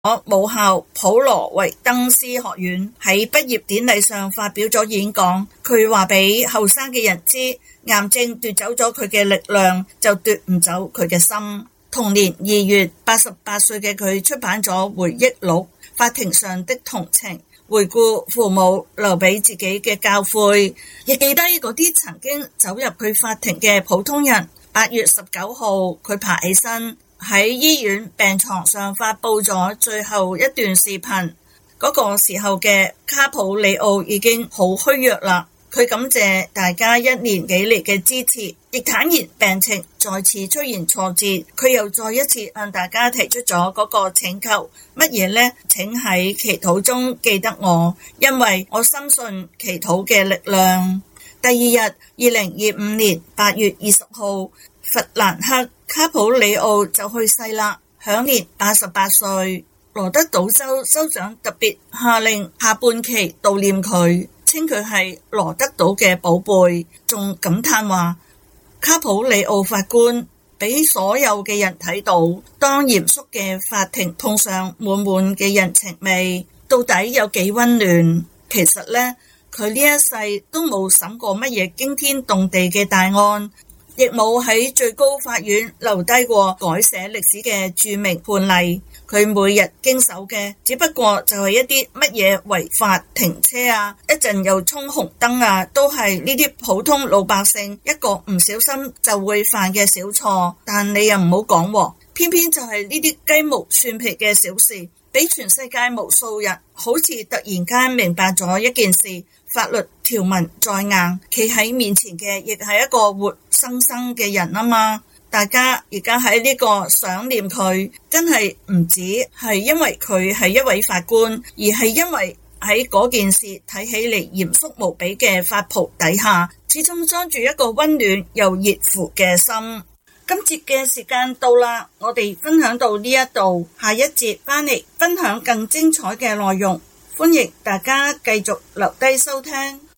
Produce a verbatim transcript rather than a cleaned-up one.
母校普羅維登斯學院，喺畢業典禮上發表咗演講。佢話俾後生嘅人知，癌症奪走咗佢嘅力量，就奪唔走佢嘅心。同年二月，八十八歲嘅佢出版咗回憶錄《法庭上的同情》，回顧父母留俾自己嘅教誨，亦記低嗰啲曾經走入佢法庭嘅普通人。八月十九號，佢爬起身喺醫院病床上發佈咗最後一段視頻。嗰個時候嘅卡普里奧已經好虛弱啦。佢感謝大家一年幾嚟嘅支持，亦坦言病情再次出現挫折。佢又再一次向大家提出咗嗰個請求，乜嘢呢？請喺祈禱中記得我，因為我深信祈禱嘅力量。第二日，二零二五年八月二十號，弗蘭克卡普里奧就去世啦，享年八十八歲。羅德島州州長特別下令下半旗悼念佢，稱佢係羅德島嘅寶貝，仲感嘆話卡普里奧法官俾所有嘅人睇到，當嚴肅嘅法庭碰上滿滿嘅人情味，到底有幾溫暖。其實呢，佢呢一世都冇審過乜嘢驚天動地嘅大案，亦冇喺最高法院留低過改寫歷史嘅著名判例。佢每日經手嘅只不過就係一啲乜嘢違法停車啊，一陣又衝紅燈啊，都係呢啲普通老百姓一個唔小心就會犯嘅小錯。但你又唔好講喎，偏偏就係呢啲雞毛蒜皮嘅小事，俾全世界無數人好似突然間明白咗一件事：法律條文再硬，企喺面前嘅亦係一個活生生嘅人啊嘛。大家而家喺呢個想念佢，真係唔止係因為佢係一位法官，而係因為喺嗰件事睇起嚟嚴肅無比嘅法袍底下，始終裝住一個溫暖又熱乎嘅心。今節嘅時間到啦，我哋分享到呢一度，下一節翻嚟分享更精彩嘅內容，歡迎大家繼續留低收聽。